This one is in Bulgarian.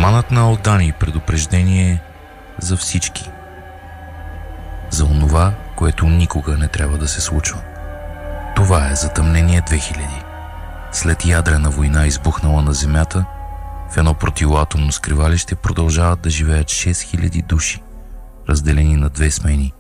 Романът на Алдани – предупреждение за всички. За онова, което никога не трябва да се случва. Това е Затъмнение 2000. След ядрена война, избухнала на Земята, в едно противоатомно скривалище продължават да живеят 6000 души, разделени на две смени